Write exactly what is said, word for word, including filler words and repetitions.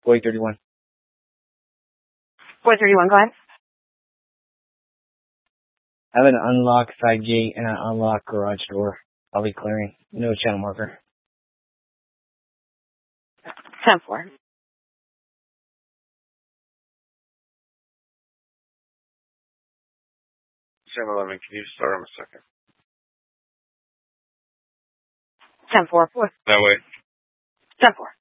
Boy thirty-one. Boy thirty-one, go ahead. I have an unlocked side gate and an unlocked garage door. I'll be clearing. No channel marker. ten four. seven eleven, can you start on a second? ten four. That way. ten four.